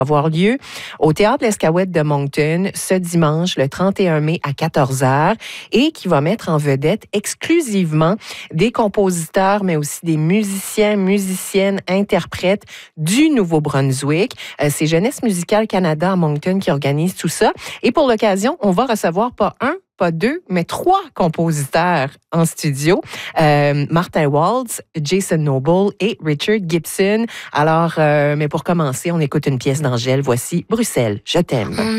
avoir lieu au Théâtre L'Escaouette de Moncton ce dimanche, le 31 mai à 14h et qui va mettre en vedette exclusivement des compositeurs, mais aussi des musiciens, musiciennes, interprètes du Nouveau-Brunswick. C'est Jeunesse musicale Canada à Moncton qui organise tout ça. Et pour l'occasion, on va recevoir pas deux, mais 3 compositeurs en studio. Martin Waltz, Jason Noble et Richard Gibson. Alors, mais pour commencer, on écoute une pièce d'Angèle. Voici Bruxelles, je t'aime.